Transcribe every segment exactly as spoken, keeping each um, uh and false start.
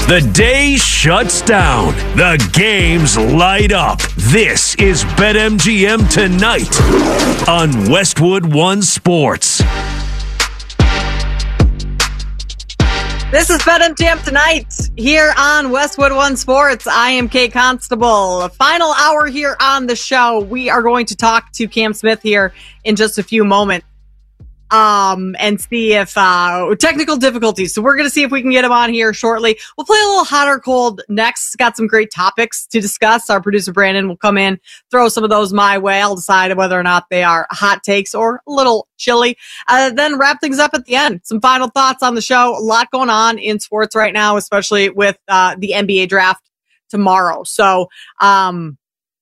The day shuts down. The games light up. This is BetMGM Tonight on Westwood One Sports. This is BetMGM Tonight here on Westwood One Sports. I am Kate Constable. Final hour here on the show. We are going to talk to Cam Smith here in just a few moments. Um, and see if, uh, technical difficulties. So we're going to see if we can get him on here shortly. We'll play a little hot or cold next. Got some great topics to discuss. Our producer Brandon will come in, throw some of those my way. I'll decide whether or not they are hot takes or a little chilly. Uh, then wrap things up at the end. Some final thoughts on the show. A lot going on in sports right now, especially with, uh, the N B A draft tomorrow. So, um,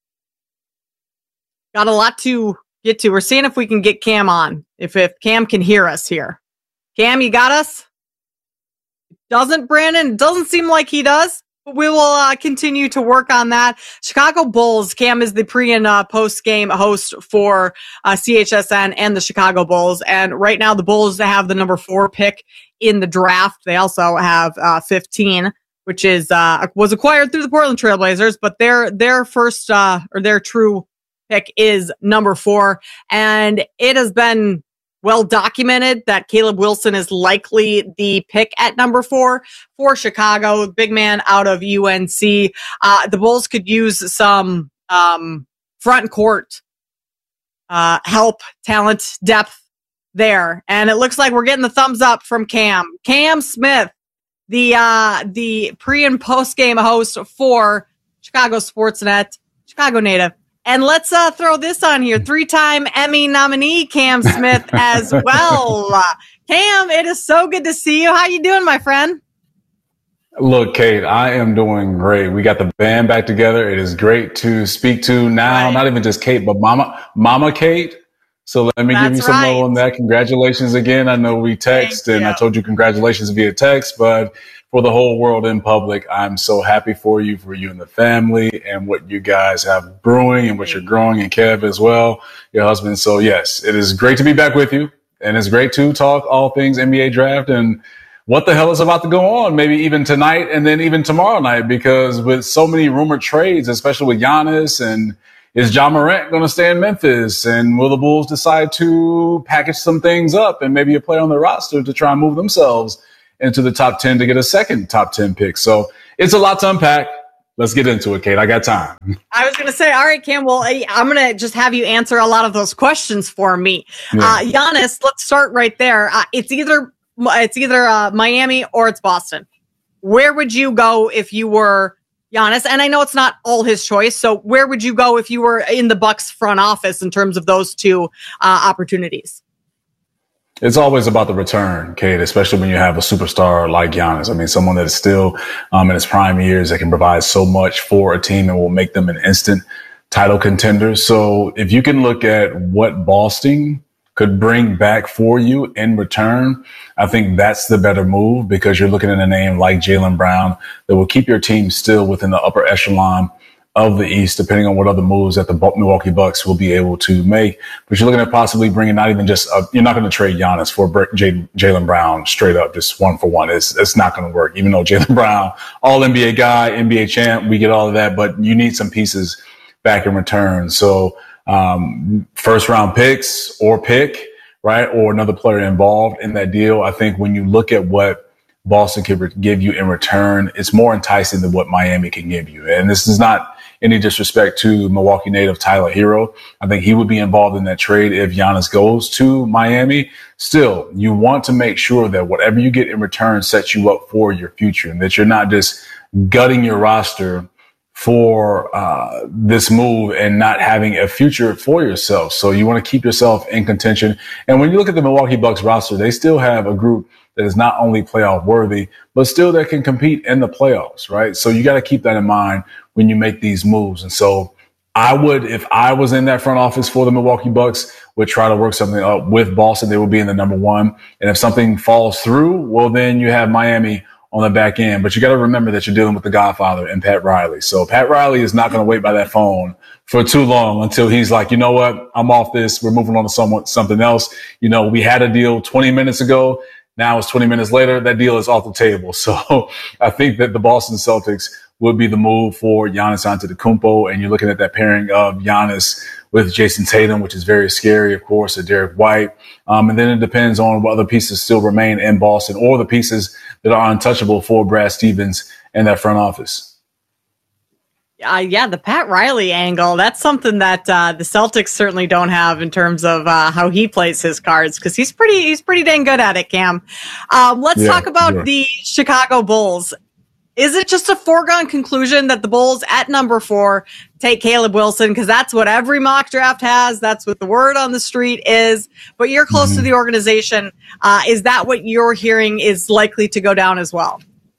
got a lot to get to. We're seeing if we can get Cam on. If if Cam can hear us here. Cam, you got us? Doesn't Brandon? Doesn't seem like he does. But we will uh, continue to work on that. Chicago Bulls. Cam is the pre and uh, post game host for uh, C H S N and the Chicago Bulls. And right now the Bulls have the number four pick in the draft. They also have uh, fifteen, which is uh, was acquired through the Portland Trailblazers. But their their first uh, or their true pick is number four, and it has been well documented that Caleb Wilson is likely the pick at number four for Chicago, big man out of U N C. Uh, the Bulls could use some um, front court uh, help, talent, depth there, and it looks like we're getting the thumbs up from Cam. Cam Smith, the uh, the pre and post game host for Chicago Sportsnet, Chicago native. And let's uh, throw this on here. Three-time Emmy nominee Cam Smith as well. Uh, Cam, it is so good to see you. How you doing, my friend? Look, Kate, I am doing great. We got the band back together. It is great to speak to now, right. Not even just Kate, but Mama, Mama Kate. So let me That's give you some right. love on that. Congratulations again. I know we text Thank and you. I told you congratulations via text, but for the whole world in public, I'm so happy for you, for you and the family and what you guys have brewing and what you're growing, and Kev as well, your husband. So yes, it is great to be back with you, and it's great to talk all things N B A draft and what the hell is about to go on, maybe even tonight and then even tomorrow night, because with so many rumored trades, especially with Giannis, and is Ja Morant going to stay in Memphis, and will the Bulls decide to package some things up and maybe a player on the roster to try and move themselves into the top ten to get a second top ten pick? So it's a lot to unpack. Let's get into it, Kate. I got time. I was going to say, all right, Cam, well, I'm going to just have you answer a lot of those questions for me. Yeah. Uh, Giannis, let's start right there. Uh, it's either it's either uh, Miami or it's Boston. Where would you go if you were Giannis? And I know it's not all his choice. So where would you go if you were in the Bucks front office in terms of those two uh, opportunities? It's always about the return, Kate, especially when you have a superstar like Giannis. I mean, someone that is still um, in his prime years that can provide so much for a team and will make them an instant title contender. So if you can look at what Boston could bring back for you in return, I think that's the better move, because you're looking at a name like Jaylen Brown that will keep your team still within the upper echelon of the East, depending on what other moves that the Milwaukee Bucks will be able to make. But you're looking at possibly bringing not even just a, you're not going to trade Giannis for Jaylen Brown straight up, just one for one. It's it's not going to work. Even though Jaylen Brown, all N B A guy, N B A champ, we get all of that, but you need some pieces back in return. So um, first round picks or pick, right, or another player involved in that deal. I think when you look at what Boston could give you in return, it's more enticing than what Miami can give you. And this is not any disrespect to Milwaukee native Tyler Hero. I think he would be involved in that trade if Giannis goes to Miami. Still, you want to make sure that whatever you get in return sets you up for your future, and that you're not just gutting your roster for uh this move and not having a future for yourself. So you want to keep yourself in contention. And when you look at the Milwaukee Bucks roster, they still have a group that is not only playoff worthy, but still that can compete in the playoffs, right? So you got to keep that in mind when you make these moves. And so I would, if I was in that front office for the Milwaukee Bucks, would try to work something up with Boston. They will be in the number one. And if something falls through, well, then you have Miami on the back end. But you got to remember that you're dealing with the Godfather and Pat Riley. So Pat Riley is not going to wait by that phone for too long until he's like, you know what, I'm off this. We're moving on to someone, something else. You know, we had a deal twenty minutes ago. Now it's twenty minutes later, that deal is off the table. So I think that the Boston Celtics would be the move for Giannis Antetokounmpo. And you're looking at that pairing of Giannis with Jason Tatum, which is very scary, of course, and Derek White. Um, and then it depends on what other pieces still remain in Boston or the pieces that are untouchable for Brad Stevens and that front office. Uh, yeah, the Pat Riley angle, that's something that uh, the Celtics certainly don't have in terms of uh, how he plays his cards, because he's pretty he's pretty dang good at it, Cam. Um, let's yeah, talk about sure. the Chicago Bulls. Is it just a foregone conclusion that the Bulls at number four take Caleb Wilson? Because that's what every mock draft has. That's what the word on the street is. But you're close mm-hmm. to the organization. Uh, is that what you're hearing is likely to go down as well?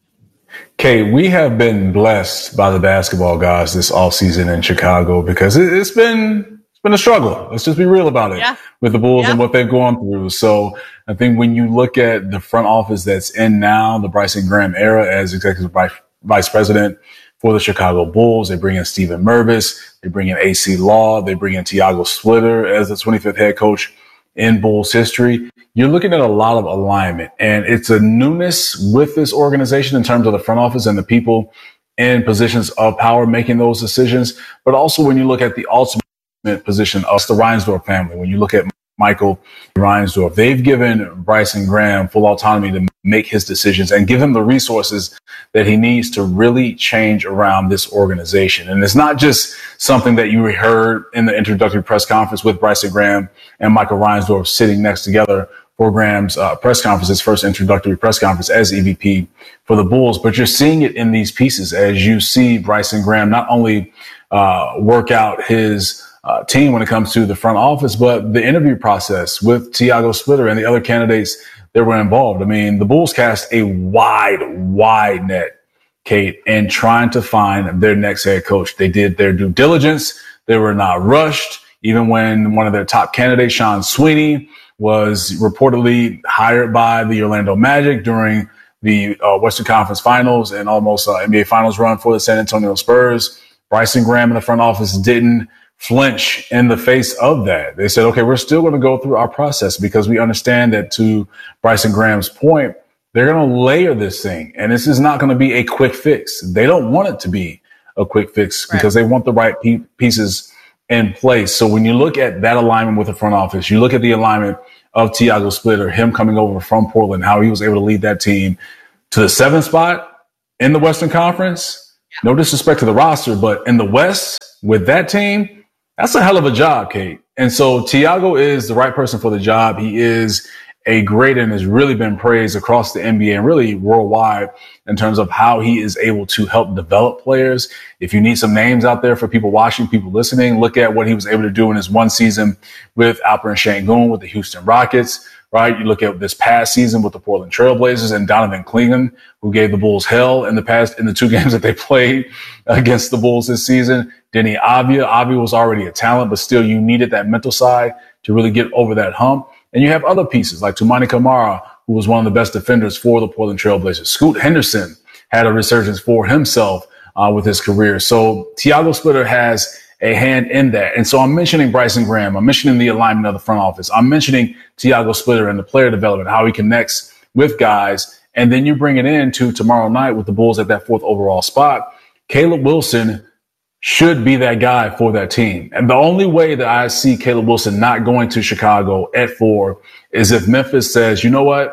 Kate, we have been blessed by the basketball guys this offseason in Chicago because it, it's been it's been a struggle. Let's just be real about it yeah. with the Bulls yeah. and what they've gone through. So I think when you look at the front office that's in now, the Bryson Graham era as executive vice president for the Chicago Bulls, they bring in Steven Mervis, they bring in A C Law, they bring in Tiago Splitter as the twenty-fifth head coach in Bulls history. You're looking at a lot of alignment, and it's a newness with this organization in terms of the front office and the people in positions of power making those decisions. But also when you look at the ultimate position of the Reinsdorf family, when you look at Michael Reinsdorf, they've given Bryson Graham full autonomy to make his decisions and give him the resources that he needs to really change around this organization. And it's not just something that you heard in the introductory press conference with Bryson Graham and Michael Reinsdorf sitting next together for Graham's uh, press conference, his first introductory press conference as E V P for the Bulls. But you're seeing it in these pieces as you see Bryson Graham not only uh, work out his Uh, team when it comes to the front office, but the interview process with Tiago Splitter and the other candidates that were involved. I mean, the Bulls cast a wide, wide net, Kate, in trying to find their next head coach. They did their due diligence. They were not rushed. Even when one of their top candidates, Sean Sweeney, was reportedly hired by the Orlando Magic during the uh, Western Conference Finals and almost uh, N B A Finals run for the San Antonio Spurs, Bryson Graham in the front office didn't flinch in the face of that. They said, okay, we're still going to go through our process because we understand that, to Bryson Graham's point, they're going to layer this thing. And this is not going to be a quick fix. They don't want it to be a quick fix right. because they want the right pe- pieces in place. So when you look at that alignment with the front office, you look at the alignment of Tiago Splitter, him coming over from Portland, how he was able to lead that team to the seventh spot in the Western Conference. No disrespect to the roster, but in the West with that team, that's a hell of a job, Kate. And so Tiago is the right person for the job. He is a great and has really been praised across the N B A and really worldwide in terms of how he is able to help develop players. If you need some names out there for people watching, people listening, look at what he was able to do in his one season with Alperen Sengun with the Houston Rockets, right? You look at this past season with the Portland Trailblazers and Donovan Clingan, who gave the Bulls hell in the past, in the two games that they played against the Bulls this season. Denny Avia. Avia was already a talent, but still you needed that mental side to really get over that hump. And you have other pieces like Toumani Camara, who was one of the best defenders for the Portland Trailblazers. Scoot Henderson had a resurgence for himself uh, with his career. So Tiago Splitter has a hand in that. And so I'm mentioning Bryson Graham. I'm mentioning the alignment of the front office. I'm mentioning Tiago Splitter and the player development, how he connects with guys. And then you bring it into tomorrow night with the Bulls at that fourth overall spot. Caleb Wilson should be that guy for that team. And the only way that I see Caleb Wilson not going to Chicago at four is if Memphis says, you know what?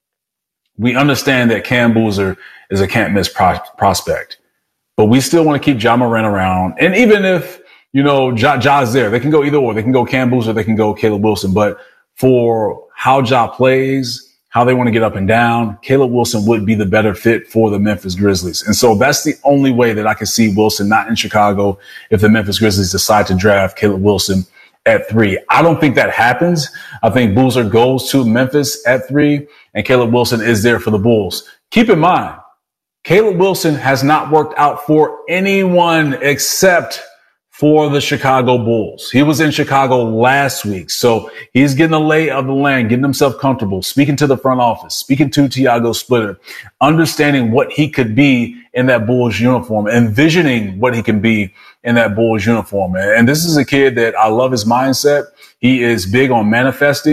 We understand that Cam Boozer is a can't miss pro- prospect, but we still want to keep Ja Morant around. And even if, you know, Ja, Ja's there, they can go either or. They can go Cam Boozer, they can go Caleb Wilson. But for how Ja plays, how they want to get up and down, Caleb Wilson would be the better fit for the Memphis Grizzlies. And so that's the only way that I can see Wilson not in Chicago if the Memphis Grizzlies decide to draft Caleb Wilson at three. I don't think that happens. I think Boozer goes to Memphis at three and Caleb Wilson is there for the Bulls. Keep in mind, Caleb Wilson has not worked out for anyone except for the Chicago Bulls. He was in Chicago last week. So he's getting a lay of the land, getting himself comfortable, speaking to the front office, speaking to Tiago Splitter, understanding what he could be in that Bulls uniform, envisioning what he can be in that Bulls uniform. And this is a kid that I love his mindset. He is big on manifesting.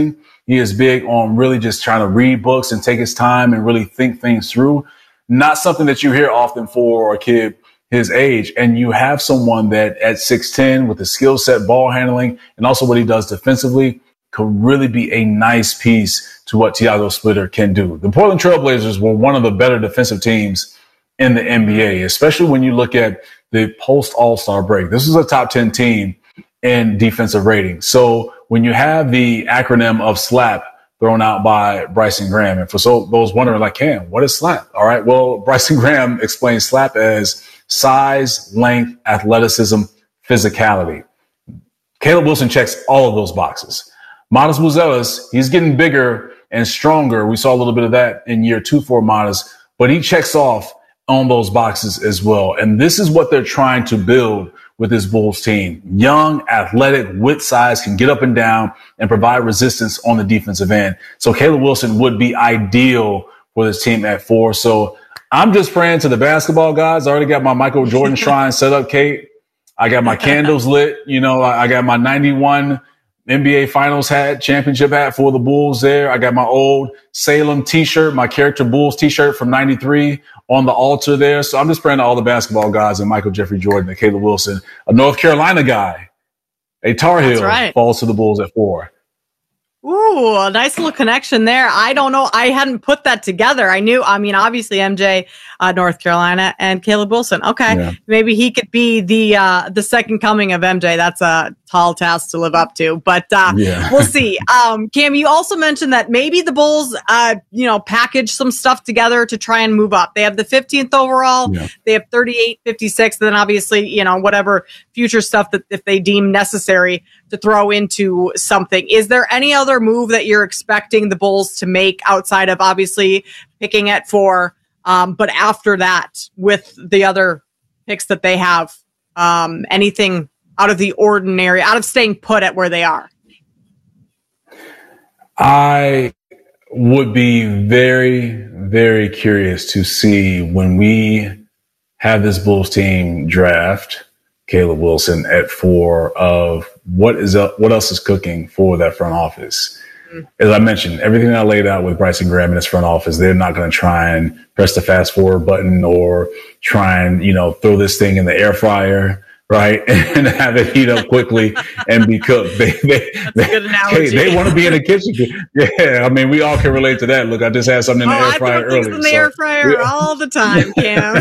He is big on really just trying to read books and take his time and really think things through. Not something that you hear often for a kid his age. And you have someone that at six ten with the skill set, ball handling, and also what he does defensively could really be a nice piece to what Tiago Splitter can do. The Portland Trailblazers were one of the better defensive teams in the N B A, especially when you look at the post All-Star break. This is a top ten team in defensive rating. So when you have the acronym of SLAP thrown out by Bryson Graham, and for so those wondering like, Cam, what is SLAP? All right. Well, Bryson Graham explains SLAP as size, length, athleticism, physicality. Caleb Wilson checks all of those boxes. Matas Buzelis, he's getting bigger and stronger. We saw a little bit of that in year two for Matas, but he checks off on those boxes as well. And this is what they're trying to build with this Bulls team. Young, athletic, with size, can get up and down and provide resistance on the defensive end. So Caleb Wilson would be ideal for this team at four. So I'm just praying to the basketball gods. I already got my Michael Jordan shrine set up, Kate. I got my candles lit. You know, I got my ninety-one N B A Finals hat, championship hat for the Bulls there. I got my old Salem t-shirt, my character Bulls t-shirt from ninety-three on the altar there. So I'm just praying to all the basketball guys and Michael Jeffrey Jordan and Caleb Wilson, a North Carolina guy, a Tar Heel, right, falls to the Bulls at four. Ooh, a nice little connection there. I don't know. I hadn't put that together. I knew, I mean, obviously M J, uh, North Carolina, and Caleb Wilson. Okay. Yeah. Maybe he could be the, uh, the second coming of M J. That's a tall task to live up to, but, uh, yeah. We'll see. Um, Cam, you also mentioned that maybe the Bulls, uh, you know, package some stuff together to try and move up. They have the fifteenth overall. Yeah. They have thirty-eight, fifty-six. And then obviously, you know, whatever future stuff that if they deem necessary to throw into something. Is there any other move that you're expecting the Bulls to make outside of obviously picking at four? Um, but after that, with the other picks that they have, um, anything out of the ordinary, out of staying put at where they are? I would be very, very curious to see when we have this Bulls team draft Caleb Wilson at four of what is up, what else is cooking for that front office. Mm-hmm. As I mentioned, everything I laid out with Bryson Graham in his front office, they're not going to try and press the fast forward button or try and, you know, throw this thing in the air fryer, right, and have it heat up quickly and be cooked. They they they, hey, they want to be in the kitchen. Yeah, I mean, we all can relate to that. Look, I just had something in the oh, air fryer earlier. I throw things in the so, air fryer yeah. all the time, Cam.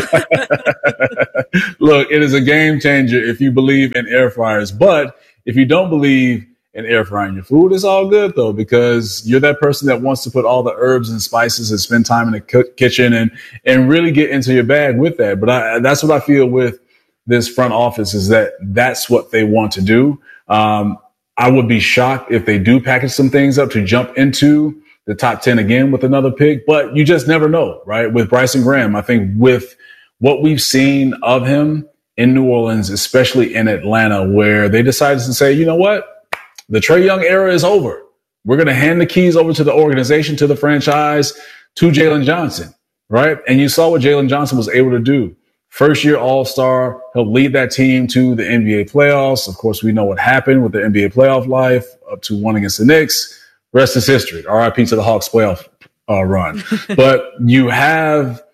Look, it is a game changer if you believe in air fryers. But if you don't believe in air frying your food, it's all good, though, because you're that person that wants to put all the herbs and spices and spend time in the cook- kitchen and and really get into your bag with that. But I, that's what I feel with this front office, is that that's what they want to do. Um, I would be shocked if they do package some things up to jump into the top ten again with another pick, but you just never know, right? With Bryson Graham, I think with what we've seen of him in New Orleans, especially in Atlanta, where they decided to say, you know what? The Trae Young era is over. We're going to hand the keys over to the organization, to the franchise, to Jalen Johnson, right? And you saw what Jalen Johnson was able to do. First year All-Star, helped lead that team to the N B A playoffs. Of course, we know what happened with the N B A playoff life, up to one against the Knicks. Rest is history. R I P to the Hawks playoff uh, run. But you have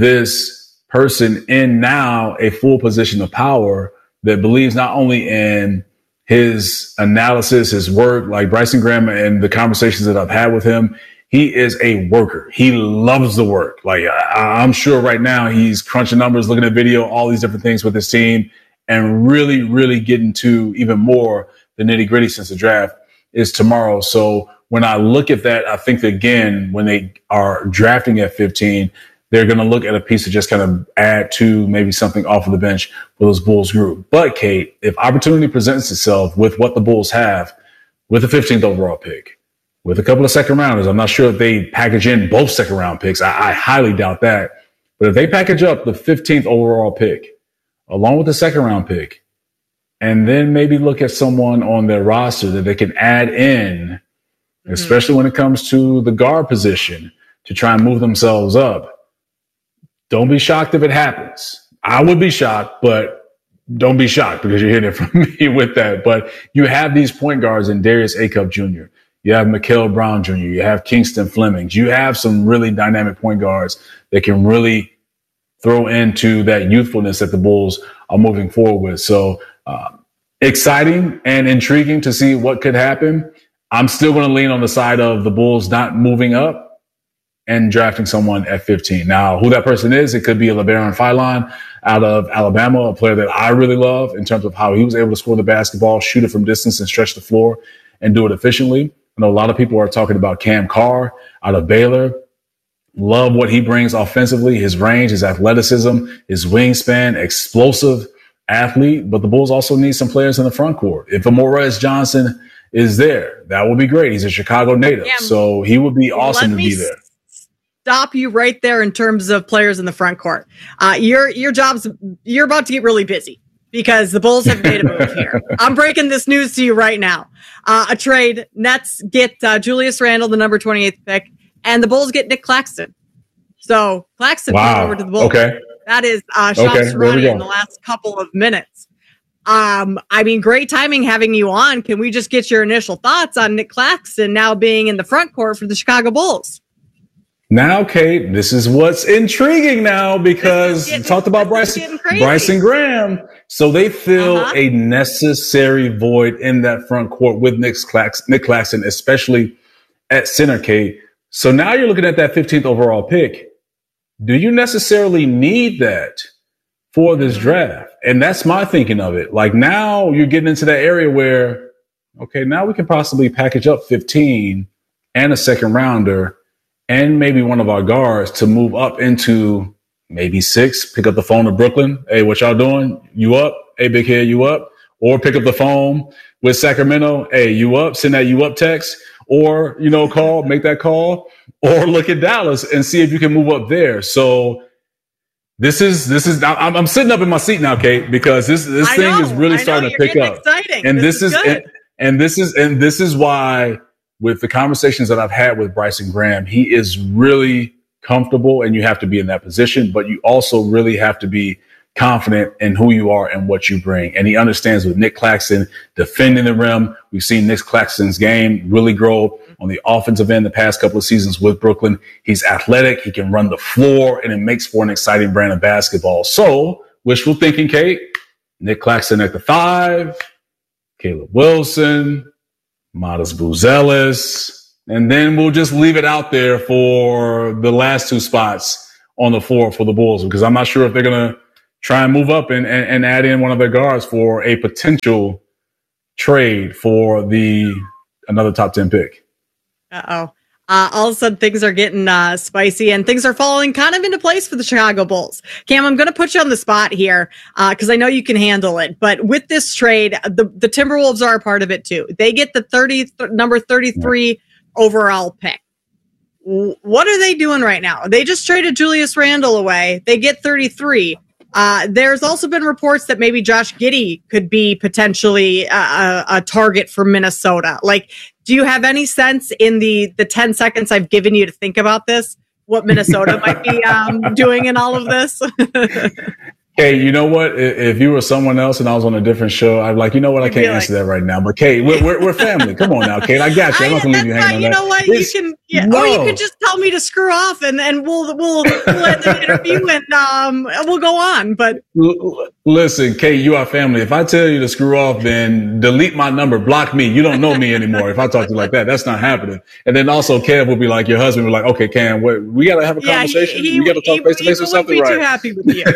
this person in now a full position of power that believes not only in his analysis, his work, like Bryson Graham and the conversations that I've had with him. He is a worker. He loves the work. Like I, I'm sure right now he's crunching numbers, looking at video, all these different things with his team, and really, really getting to even more the nitty gritty since the draft is tomorrow. So when I look at that, I think that, again, when they are drafting at fifteen, they're going to look at a piece to just kind of add to maybe something off of the bench for those Bulls group. But Kate, if opportunity presents itself with what the Bulls have with the fifteenth overall pick, with a couple of second rounders, I'm not sure if they package in both second round picks. I, I highly doubt that. But if they package up the fifteenth overall pick along with the second round pick, and then maybe look at someone on their roster that they can add in, mm-hmm. especially when it comes to the guard position, to try and move themselves up, don't be shocked if it happens. I would be shocked, but don't be shocked because you're hearing it from me with that. But you have these point guards in Darius Acup Junior You have Mikael Brown Junior You have Kingston Flemings. You have some really dynamic point guards that can really throw into that youthfulness that the Bulls are moving forward with. So uh, exciting and intriguing to see what could happen. I'm still going to lean on the side of the Bulls not moving up and drafting someone at fifteen. Now, who that person is, it could be a LeBaron Philon out of Alabama, a player that I really love in terms of how he was able to score the basketball, shoot it from distance, and stretch the floor and do it efficiently. I know a lot of people are talking about Cam Carr out of Baylor. Love what he brings offensively, his range, his athleticism, his wingspan, explosive athlete. But the Bulls also need some players in the front court. If Amores Johnson is there, that would be great. He's a Chicago native, yeah, so he would be awesome to be there. Stop you right there in terms of players in the front court. Uh, your your job's you're about to get really busy because the Bulls have made a move here. I'm breaking this news to you right now. Uh, a trade. Nets get uh, Julius Randle, the number twenty-eighth pick. And the Bulls get Nick Claxton. So Claxton wow. came over to the Bulls. Okay. That is uh, shots okay. running in the last couple of minutes. Um, I mean, great timing having you on. Can we just get your initial thoughts on Nick Claxton now being in the front court for the Chicago Bulls? Now, Kate, this is what's intriguing now because getting, talked about Bryson, Bryson Graham. So they fill uh-huh. a necessary void in that front court with Nick Claxton, Nick Claxton, especially at center, Kate. So now you're looking at that fifteenth overall pick. Do you necessarily need that for this draft? And that's my thinking of it. Like now you're getting into that area where, okay, now we can possibly package up fifteen and a second rounder and maybe one of our guards to move up into maybe six, pick up the phone to Brooklyn. Hey, what y'all doing? You up? Hey, big head, you up? Or pick up the phone with Sacramento. Hey, you up? Send that you up text. Or, you know, call, make that call, or look at Dallas and see if you can move up there. So this is, this is, I'm, I'm sitting up in my seat now, Kate, because this, this I thing know, is really I starting to pick up. Exciting. And this, this is, is and, and this is, and this is why with the conversations that I've had with Bryson Graham, he is really comfortable and you have to be in that position, but you also really have to be confident in who you are and what you bring. And he understands with Nick Claxton defending the rim. We've seen Nick Claxton's game really grow on the offensive end the past couple of seasons with Brooklyn. He's athletic. He can run the floor and it makes for an exciting brand of basketball. So wishful thinking, Kate, Nick Claxton at the five, Caleb Wilson, Modest Buzelis, and then we'll just leave it out there for the last two spots on the floor for the Bulls, because I'm not sure if they're going to try and move up and, and, and add in one of their guards for a potential trade for the another top ten pick. Uh-oh. Uh, all of a sudden, things are getting uh, spicy and things are falling kind of into place for the Chicago Bulls. Cam, I'm going to put you on the spot here because uh, I know you can handle it. But with this trade, the, the Timberwolves are a part of it too. They get the thirty th- number thirty-three yeah. overall pick. What are they doing right now? They just traded Julius Randle away. They get thirty-three. Uh, there's also been reports that maybe Josh Giddey could be potentially a, a, a target for Minnesota. Like, do you have any sense in the, the ten seconds I've given you to think about this, what Minnesota might be um, doing in all of this? Hey, you know what? If you were someone else and I was on a different show, I'd be like, you know what? I can't answer like, that right now. But Kate, we're, we're, we're family. Come on now, Kate. I got you. I'm not going to leave you hanging on you that. You know what? It's, you can, yeah. no. Or you could just tell me to screw off and, and we'll, we'll, we'll end the interview and um, we'll go on. But L- listen, Kate, you are family. If I tell you to screw off, then delete my number, block me. You don't know me anymore. If I talk to you like that, that's not happening. And then also Kev will be like, your husband will be like, okay, Cam, what, we got to have a yeah, conversation. He, he, we got to talk face to face or something, he right? Too happy with you.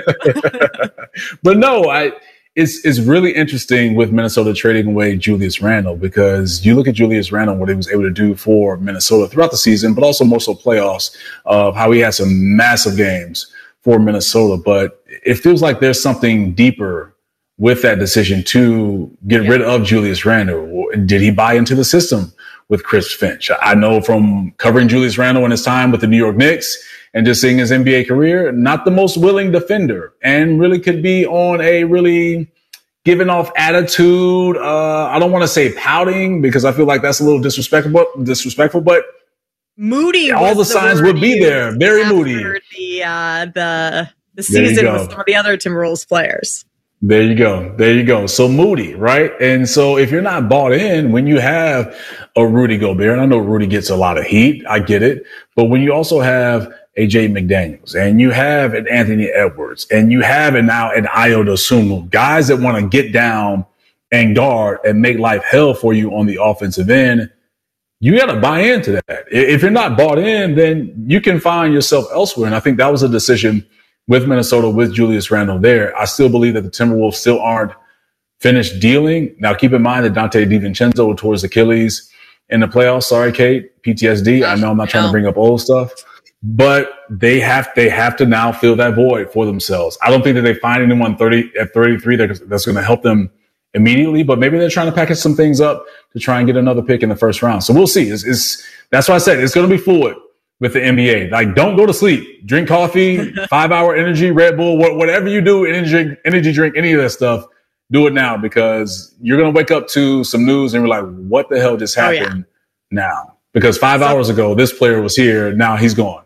But no, I, it's, it's really interesting with Minnesota trading away Julius Randle, because you look at Julius Randle, what he was able to do for Minnesota throughout the season, but also more so playoffs, of how he had some massive games for Minnesota. But it feels like there's something deeper with that decision to get yeah. rid of Julius Randle. Did he buy into the system with Chris Finch? I know from covering Julius Randle in his time with the New York Knicks and just seeing his N B A career, not the most willing defender, and really could be on a really giving off attitude. Uh, I don't want to say pouting, because I feel like that's a little disrespectful, disrespectful, but moody. All the signs would be there. Very moody. The, uh, the, the season with some of the other Timberwolves players. There you go. There you go. So Moody, right? And so if you're not bought in, when you have a Rudy Gobert, and I know Rudy gets a lot of heat, I get it. But when you also have a Jay McDaniels and you have an Anthony Edwards and you have an now an Ayo Dosunmu, guys that want to get down and guard and make life hell for you on the offensive end, you got to buy into that. If you're not bought in, then you can find yourself elsewhere. And I think that was a decision with Minnesota, with Julius Randle there. I still believe that the Timberwolves still aren't finished dealing. Now, keep in mind that Dante DiVincenzo towards Achilles in the playoffs. Sorry, Kate, P T S D. I know I'm not trying to bring up old stuff, but they have they have to now fill that void for themselves. I don't think that they find anyone thirty at thirty-three that, that's going to help them immediately, but maybe they're trying to package some things up to try and get another pick in the first round. So we'll see. It's, it's that's why I said it's going to be fluid with the N B A. Like, don't go to sleep. Drink coffee, five-hour energy, Red Bull, whatever you do, energy drink, energy drink, any of that stuff, do it now because you're going to wake up to some news and you're like, what the hell just happened oh, yeah. now? Because five so, hours ago, this player was here. Now he's gone.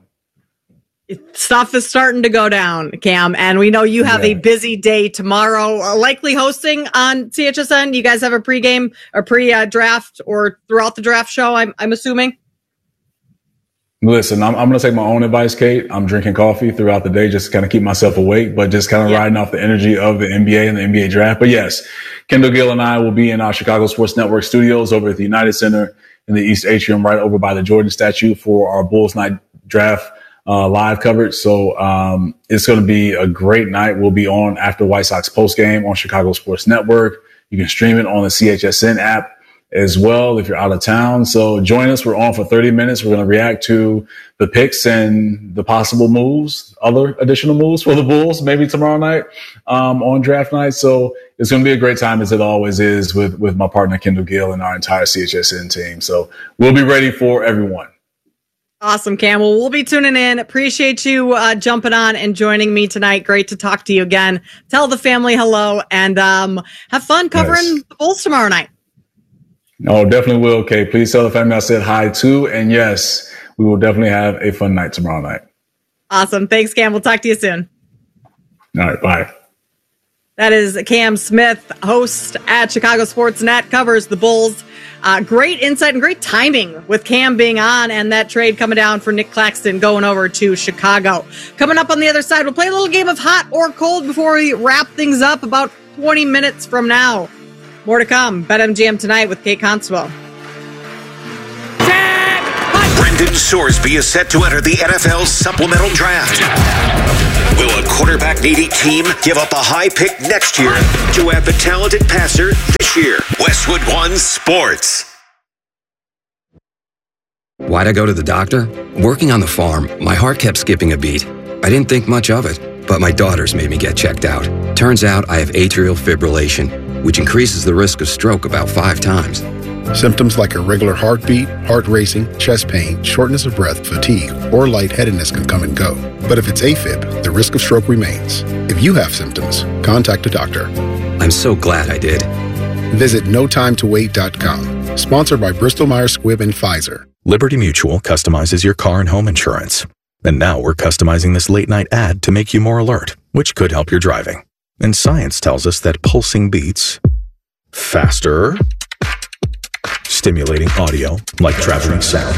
Stuff is starting to go down, Cam, and we know you have yeah. a busy day tomorrow, uh, likely hosting on C H S N. You guys have a pregame or pre-draft or throughout the draft show, I'm, I'm assuming? Listen, I'm, I'm going to take my own advice, Kate. I'm drinking coffee throughout the day just to kind of keep myself awake, but just kind of yeah. riding off the energy of the N B A and the N B A draft. But yes, Kendall Gill and I will be in our Chicago Sports Network studios over at the United Center in the East Atrium, right over by the Jordan statue for our Bulls Night draft uh, live coverage. So um, it's going to be a great night. We'll be on after White Sox postgame on Chicago Sports Network. You can stream it on the C H S N app as well if you're out of town. So join us. We're on for thirty minutes. We're going to react to the picks and the possible moves, other additional moves for the Bulls, maybe tomorrow night um, on draft night. So it's going to be a great time, as it always is, with, with my partner Kendall Gill and our entire C H S N team. So we'll be ready for everyone. Awesome, Cam. Well, we'll be tuning in. Appreciate you uh, jumping on and joining me tonight. Great to talk to you again. Tell the family hello and um, have fun covering yes. the Bulls tomorrow night. Oh, definitely will, Kay. Please tell the family I said hi too. And yes, we will definitely have a fun night tomorrow night. Awesome. Thanks, Cam. We'll talk to you soon. All right. Bye. That is Cam Smith, host at Chicago Sports Net, covers the Bulls. Uh, great insight and great timing with Cam being on and that trade coming down for Nick Claxton going over to Chicago. Coming up on the other side, we'll play a little game of hot or cold before we wrap things up about twenty minutes from now. More to come. BetMGM Tonight with Kate Constable. Brendan Sorsby is set to enter the N F L supplemental draft. Will a quarterback-needy team give up a high pick next year to add the talented passer this year? Westwood One Sports. Why'd I go to the doctor? Working on the farm, my heart kept skipping a beat. I didn't think much of it, but my daughters made me get checked out. Turns out I have atrial fibrillation, which increases the risk of stroke about five times. Symptoms like irregular heartbeat, heart racing, chest pain, shortness of breath, fatigue, or lightheadedness can come and go. But if it's AFib, the risk of stroke remains. If you have symptoms, contact a doctor. I'm so glad I did. Visit no time to wait dot com. Sponsored by Bristol Myers Squibb and Pfizer. Liberty Mutual customizes your car and home insurance. And now we're customizing this late-night ad to make you more alert, which could help your driving. And science tells us that pulsing beats faster, stimulating audio like traveling sound,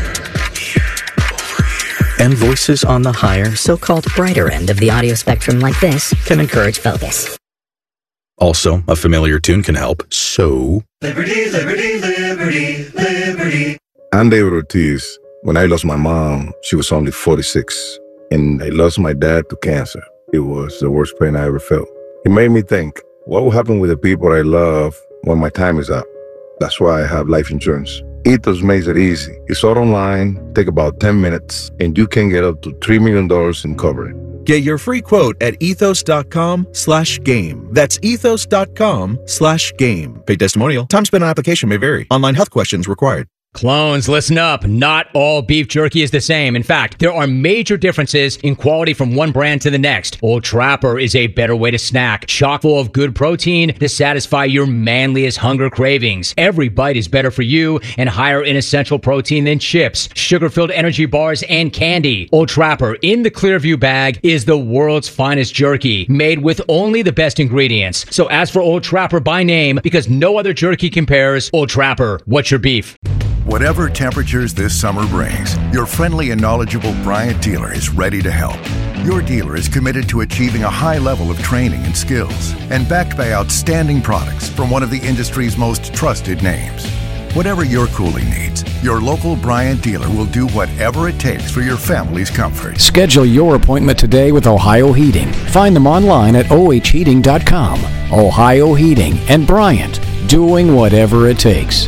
and voices on the higher, so-called brighter end of the audio spectrum like this can encourage focus. Also, a familiar tune can help, so... Liberty, liberty, liberty, liberty. I'm David Ortiz. When I lost my mom, she was only forty-six, and I lost my dad to cancer. It was the worst pain I ever felt. It made me think, what will happen with the people I love when my time is up? That's why I have life insurance. Ethos makes it easy. It's all online, take about ten minutes, and you can get up to three million dollars in coverage. Get your free quote at ethos.com slash game. That's ethos.com slash game. Paid testimonial. Time spent on application may vary. Online health questions required. Clones, listen up. Not all beef jerky is the same. In fact, there are major differences in quality from one brand to the next. Old Trapper is a better way to snack, chock full of good protein to satisfy your manliest hunger cravings. Every bite is better for you and higher in essential protein than chips, sugar-filled energy bars, and candy. Old Trapper in the Clearview bag is the world's finest jerky, made with only the best ingredients. So ask for Old Trapper by name because no other jerky compares. Old Trapper, what's your beef? Whatever temperatures this summer brings, your friendly and knowledgeable Bryant dealer is ready to help. Your dealer is committed to achieving a high level of training and skills and backed by outstanding products from one of the industry's most trusted names. Whatever your cooling needs, your local Bryant dealer will do whatever it takes for your family's comfort. Schedule your appointment today with Ohio Heating. Find them online at O H heating dot com. Ohio Heating and Bryant, doing whatever it takes.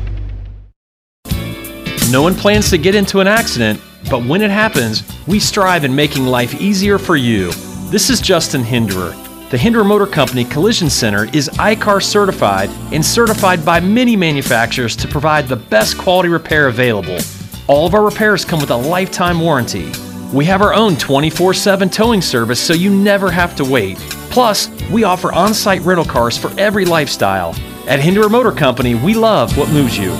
No one plans to get into an accident, but when it happens, we strive in making life easier for you. This is Justin Hinderer. The Hinderer Motor Company Collision Center is I C A R certified and certified by many manufacturers to provide the best quality repair available. All of our repairs come with a lifetime warranty. We have our own twenty-four seven towing service so you never have to wait. Plus, we offer on-site rental cars for every lifestyle. At Hinderer Motor Company, we love what moves you.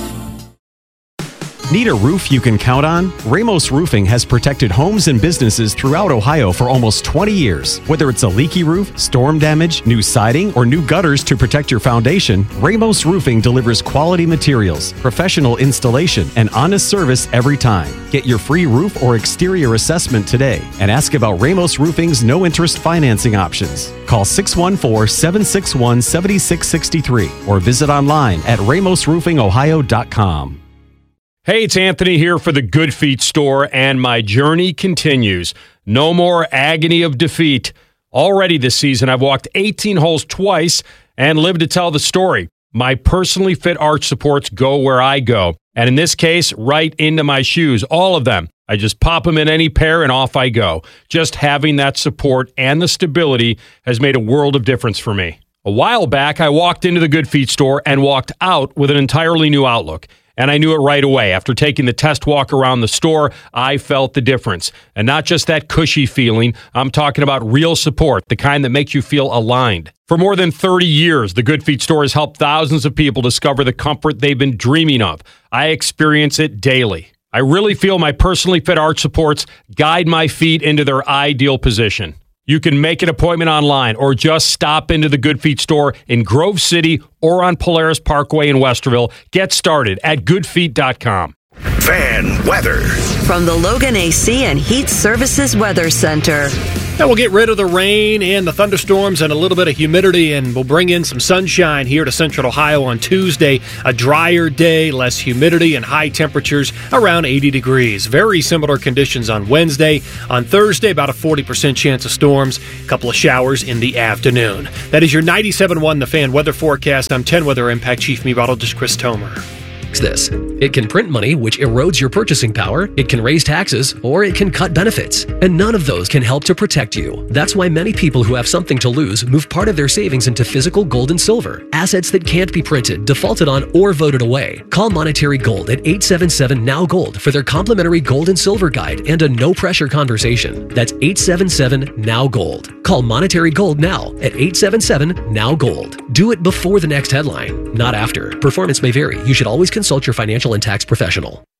Need a roof you can count on? Ramos Roofing has protected homes and businesses throughout Ohio for almost twenty years. Whether it's a leaky roof, storm damage, new siding, or new gutters to protect your foundation, Ramos Roofing delivers quality materials, professional installation, and honest service every time. Get your free roof or exterior assessment today and ask about Ramos Roofing's no-interest financing options. Call six one four, seven six one, seven six six three or visit online at ramos roofing ohio dot com. Hey, it's Anthony here for the Good Feet store, and my journey continues. No more agony of defeat. Already this season, I've walked eighteen holes twice and lived to tell the story. My personally fit arch supports go where I go, and in this case, right into my shoes, all of them. I just pop them in any pair and off I go. Just having that support and the stability has made a world of difference for me. A while back, I walked into the Good Feet store and walked out with an entirely new outlook. And I knew it right away. After taking the test walk around the store, I felt the difference. And not just that cushy feeling, I'm talking about real support, the kind that makes you feel aligned. For more than thirty years, the Good Feet store has helped thousands of people discover the comfort they've been dreaming of. I experience it daily. I really feel my personally fit arch supports guide my feet into their ideal position. You can make an appointment online or just stop into the Good Feet store in Grove City or on Polaris Parkway in Westerville. Get started at good feet dot com. Fan weather from the Logan A C and Heat Services Weather Center. Now we'll get rid of the rain and the thunderstorms and a little bit of humidity, and we'll bring in some sunshine here to Central Ohio on Tuesday. A drier day, less humidity, and high temperatures around eighty degrees. Very similar conditions on Wednesday. On Thursday, about a forty percent chance of storms, a couple of showers in the afternoon. That is your ninety-seven point one The Fan weather forecast. I'm ten Weather Impact Chief Meteorologist Chris Tomer. This. It can print money, which erodes your purchasing power, it can raise taxes, or it can cut benefits. And none of those can help to protect you. That's why many people who have something to lose move part of their savings into physical gold and silver, assets that can't be printed, defaulted on, or voted away. Call Monetary Gold at eight seven seven N O W Gold for their complimentary gold and silver guide and a no-pressure conversation. That's eight seven seven N O W Gold. Call Monetary Gold now at eight seven seven N O W Gold. Do it before the next headline, not after. Performance may vary. You should always consult your financial and tax professional.